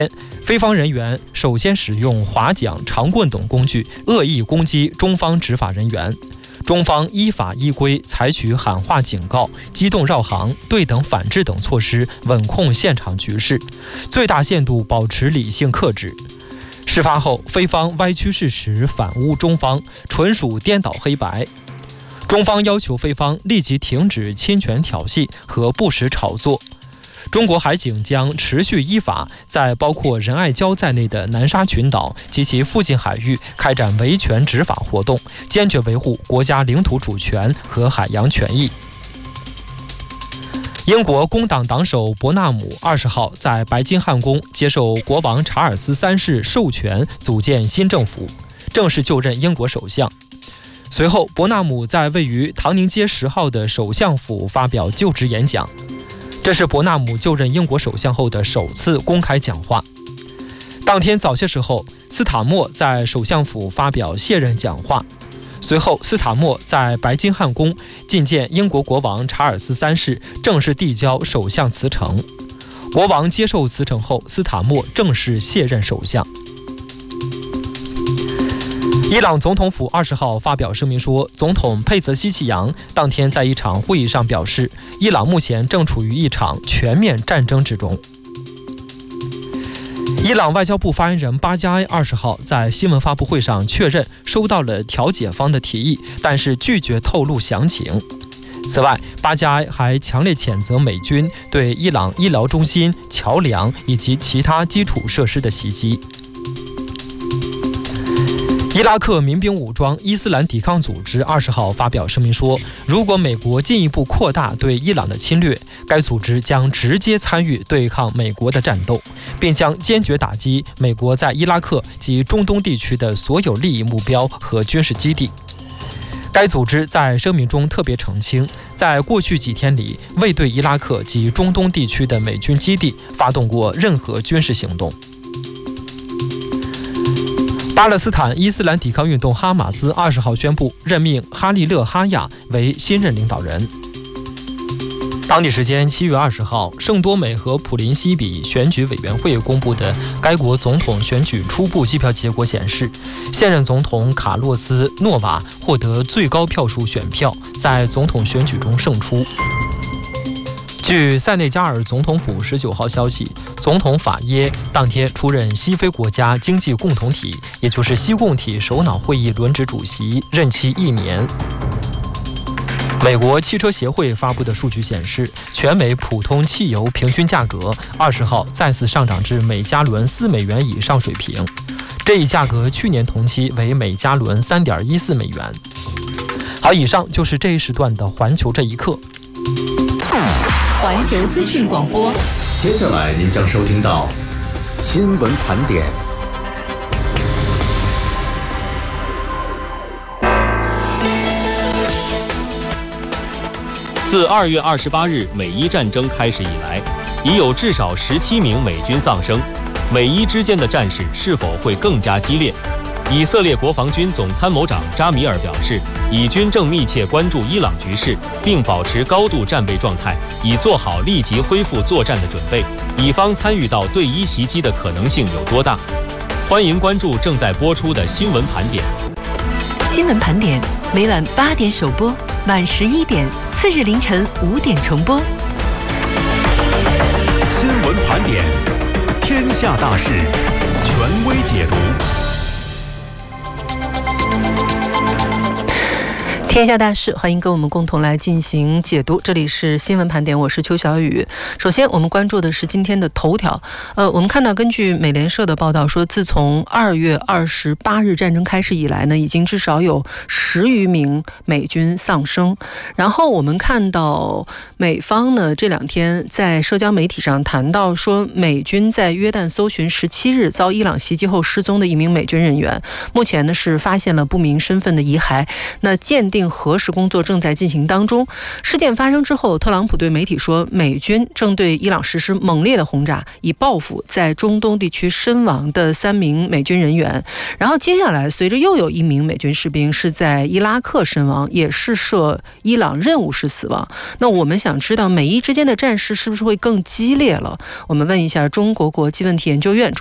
非方人员首先使用划桨、长棍等工具恶意攻击中方执法人员，中方依法依规采取喊话警告、机动绕行、对等反制等措施，稳控现场局势，最大限度保持理性克制。事发后，非方歪曲事实，反诬中方，纯属颠倒黑白。中方要求非方立即停止侵权挑衅和不实炒作。中国海警将持续依法在包括仁爱礁在内的南沙群岛及其附近海域开展维权执法活动，坚决维护国家领土主权和海洋权益。英国工党党首伯纳姆20号在白金汉宫接受国王查尔斯3世授权组建新政府，正式就任英国首相。随后，伯纳姆在位于唐宁街10号的首相府发表就职演讲，这是伯纳姆就任英国首相后的首次公开讲话。当天早些时候，斯塔默在首相府发表卸任讲话。随后，斯塔默在白金汉宫觐见英国国王查尔斯3世，正式递交首相辞呈。国王接受辞呈后，斯塔默正式卸任首相。伊朗总统府20号发表声明说，总统佩泽希奇扬当天在一场会议上表示，伊朗目前正处于一场全面战争之中。伊朗外交部发言人巴加埃20号在新闻发布会上确认收到了调解方的提议，但是拒绝透露详情。此外，巴加埃还强烈谴责美军对伊朗医疗中心、桥梁以及其他基础设施的袭击。伊拉克民兵武装伊斯兰抵抗组织20号发表声明说，如果美国进一步扩大对伊朗的侵略，该组织将直接参与对抗美国的战斗，并将坚决打击美国在伊拉克及中东地区的所有利益目标和军事基地。该组织在声明中特别澄清，在过去几天里未对伊拉克及中东地区的美军基地发动过任何军事行动。巴勒斯坦伊斯兰抵抗运动哈马斯20号宣布任命哈利勒·哈亚为新任领导人。当地时间7月20号，圣多美和普林西比选举委员会公布的该国总统选举初步计票结果显示，现任总统卡洛斯·诺瓦获得最高票数选票，在总统选举中胜出。据塞内加尔总统府19号消息，总统法耶当天出任西非国家经济共同体，也就是西共体首脑会议轮值主席，任期1年。美国汽车协会发布的数据显示，全美普通汽油平均价格20号再次上涨至每加仑4美元以上水平，这一价格去年同期为每加仑3.14美元。好，以上就是这一时段的环球这一刻。 环球资讯广播， 接下来您将收听到新闻盘点。 自2月28日美伊战争开始以来，已有至少17名美军丧生。美伊之间的战事是否会更加激烈？以色列国防军总参谋长扎米尔表示，以军正密切关注伊朗局势，并保持高度战备状态，以做好立即恢复作战的准备。以方参与到对伊袭击的可能性有多大？欢迎关注正在播出的新闻盘点。 新闻盘点每晚8点首播，晚11点，次日凌晨5点重播。 新闻盘点，天下大事，权威解读。 天下大事，欢迎跟我们共同来进行解读。这里是新闻盘点，我是邱小雨。首先，我们关注的是今天的头条。我们看到，根据美联社的报道说，自从2月28日战争开始以来呢，已经至少有10余名美军丧生。然后我们看到美方呢这2天在社交媒体上谈到说，美军在约旦搜寻17日遭伊朗袭击后失踪的一名美军人员，目前呢是发现了不明身份的遗骸。那鉴定定核实工作正在进行当中。事件发生之后，特朗普对媒体说，美军正对伊朗实施猛烈的轰炸，以报复在中东地区身亡的3名美军人员。然后接下来，随着又有1名美军士兵是在伊拉克身亡，也是涉伊朗任务时死亡。那我们想知道美伊之间的战事是不是会更激烈了？我们问一下中国国际问题研究院